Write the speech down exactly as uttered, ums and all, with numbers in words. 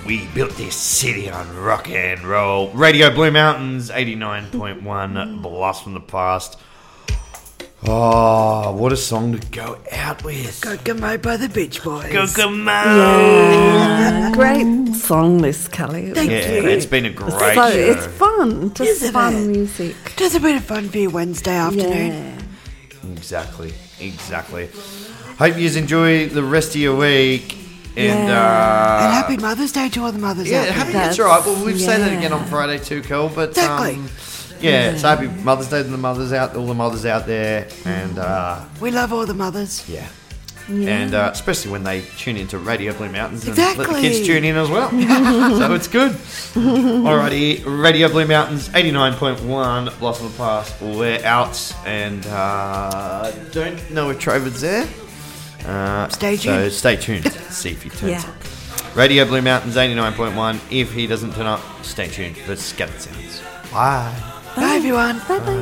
We built this city on rock and roll. Radio Blue Mountains, eighty-nine point one, Blast from the Past. Oh, what a song to go out with. Kokomo by the Beach Boys. Kokomo! Yeah, great song list, Kelly. Thank Yeah, you. it's been a great So show. it's fun, just Isn't fun it? music. Just a bit of fun for your Wednesday afternoon. Yeah. Exactly, exactly. Hope you enjoy the rest of your week. And, Yeah. uh... And happy Mother's Day to all the mothers Yeah, out there. happy, That's- that's right. Well, we've said that yeah. again on Friday too, Kel. But Exactly. um, yeah, so happy Mother's Day to the mothers out, all the mothers out there, and uh, We love all the mothers. yeah, Yeah. and uh, especially when they tune into Radio Blue Mountains and Exactly. let the kids tune in as well. So it's good. Alrighty, Radio Blue Mountains, eighty-nine point one, Lost in the Past. We're out, and uh, don't know if Trover's there. Uh, Stay So tuned. stay tuned. See if he turns Yeah. up. Radio Blue Mountains, eighty-nine point one. If he doesn't turn up, stay tuned for Scattered Sounds. Bye. Bye, everyone. Bye bye.